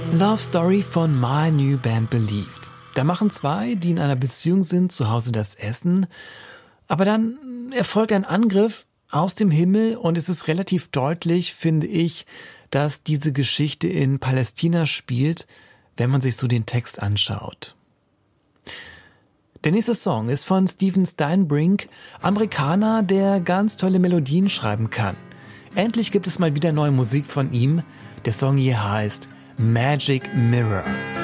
Love Story von My New Band Believe. Da machen zwei, die in einer Beziehung sind, zu Hause das Essen. Aber dann erfolgt ein Angriff aus dem Himmel und es ist relativ deutlich, finde ich, dass diese Geschichte in Palästina spielt, wenn man sich so den Text anschaut. Der nächste Song ist von Steven Steinbrink, Amerikaner, der ganz tolle Melodien schreiben kann. Endlich gibt es mal wieder neue Musik von ihm. Der Song hier heißt Magic Mirror.